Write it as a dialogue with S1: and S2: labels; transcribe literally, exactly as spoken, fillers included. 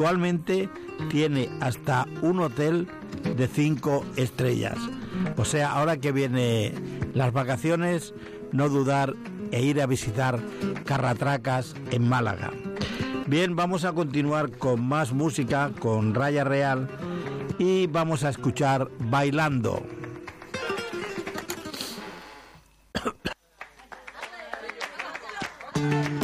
S1: Actualmente tiene hasta un hotel de cinco estrellas. O sea, ahora que vienen las vacaciones, no dudar e ir a visitar Carratracas en Málaga. Bien, vamos a continuar con más música, con Raya Real, y vamos a escuchar Bailando.